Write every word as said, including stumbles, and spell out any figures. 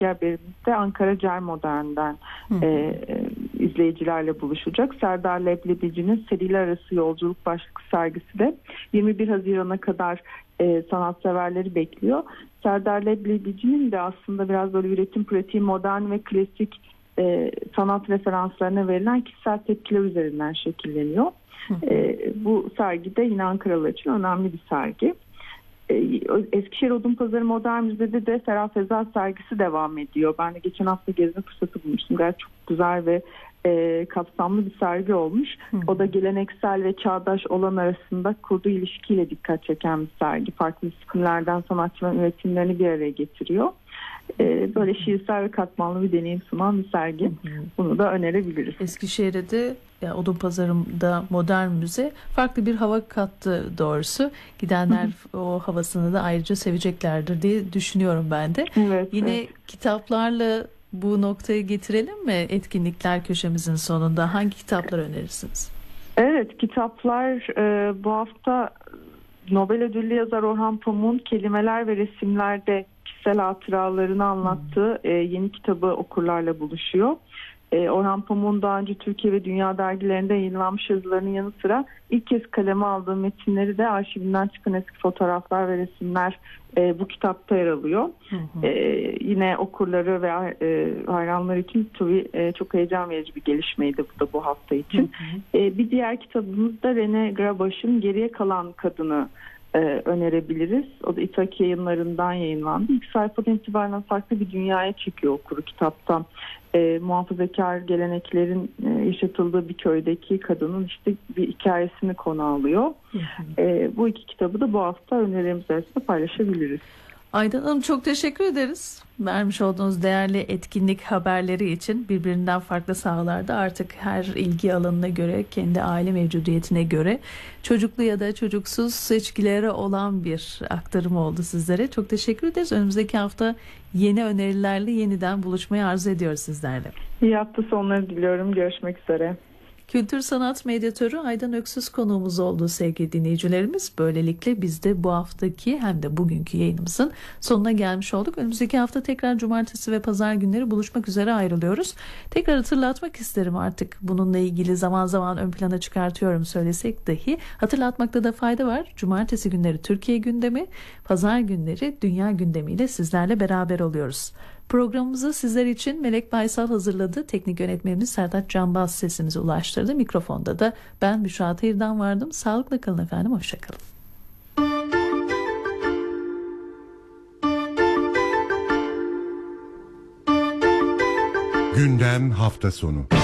haberimizde Ankara Cermodern'den e, izleyicilerle buluşacak. Serdar Leblebici'nin Seriler Arası Yolculuk başlıklı sergisi de yirmi bir Haziran'a kadar e, sanatseverleri bekliyor. Serdar Leblebici'nin de aslında biraz böyle üretim pratiği, modern ve klasik e, sanat referanslarına verilen kişisel tepkiler üzerinden şekilleniyor. E, bu sergi de yine Ankaralılar için önemli bir sergi. Eskişehir Odunpazarı Modern Müze'de de Ferah Feza sergisi devam ediyor. Ben de geçen hafta gezme fırsatı bulmuştum. Gayet çok güzel ve e, kapsamlı bir sergi olmuş. Hı. O da geleneksel ve çağdaş olan arasında kurduğu ilişkiyle dikkat çeken bir sergi. Farklı disiplinlerden sanatçıların üretimlerini bir araya getiriyor. E, böyle şiirsel ve katmanlı bir deneyim sunan bir sergi. Hı hı. Bunu da önerebiliriz. Eskişehir'de de yani Odunpazarı'nda Modern Müze farklı bir hava kattı doğrusu. Gidenler hı hı. o havasını da ayrıca seveceklerdir diye düşünüyorum ben de. Evet, Yine evet. Kitaplarla bu noktaya getirelim mi etkinlikler köşemizin sonunda? Hangi kitaplar önerirsiniz? Evet, kitaplar e, bu hafta Nobel ödüllü yazar Orhan Pamuk'un Kelimeler ve Resimler'de kişisel hatıralarını anlattığı e, yeni kitabı okurlarla buluşuyor. E, Orhan Pamuk'un daha önce Türkiye ve dünya dergilerinde yayınlanmış yazılarının yanı sıra ilk kez kaleme aldığı metinleri de arşivinden çıkan eski fotoğraflar ve resimler e, bu kitapta yer alıyor. Hı hı. E, yine okurları ve e, hayranları için tabii e, çok heyecan verici bir gelişmeydi bu da bu hafta için. Hı hı. E, bir diğer kitabımız da Rene Grabaş'ın Geriye Kalan Kadını e, önerebiliriz. O da İtaki Yayınları'ndan yayınlandı. İlk sayfadan itibaren farklı bir dünyaya çekiyor okuru kitaptan. E, muhafazakar geleneklerin e, yaşatıldığı bir köydeki kadının işte bir hikayesini konu alıyor. Hı hı. E, bu iki kitabı da bu hafta önerilerimiz arasında paylaşabiliriz. Aydan Hanım çok teşekkür ederiz. Vermiş olduğunuz değerli etkinlik haberleri için birbirinden farklı sahalarda artık her ilgi alanına göre, kendi aile mevcudiyetine göre çocuklu ya da çocuksuz seçkilere olan bir aktarım oldu sizlere. Çok teşekkür ederiz. Önümüzdeki hafta yeni önerilerle yeniden buluşmayı arzu ediyoruz sizlerle. İyi hafta sonları diliyorum. Görüşmek üzere. Kültür sanat medyatörü Aydan Öksüz konuğumuz oldu sevgili dinleyicilerimiz. Böylelikle biz de bu haftaki hem de bugünkü yayınımızın sonuna gelmiş olduk. Önümüzdeki hafta tekrar cumartesi ve pazar günleri buluşmak üzere ayrılıyoruz. Tekrar hatırlatmak isterim, artık bununla ilgili zaman zaman ön plana çıkartıyorum söylesek dahi hatırlatmakta da fayda var. Cumartesi günleri Türkiye gündemi, pazar günleri dünya gündemiyle sizlerle beraber oluyoruz. Programımızı sizler için Melek Baysal hazırladı. Teknik yönetmenimiz Sertaç Canbaz sesimizi ulaştırdı. Mikrofonda da ben Büşra Tayır'dan vardım. Sağlıkla kalın efendim. Hoşçakalın. Gündem hafta sonu.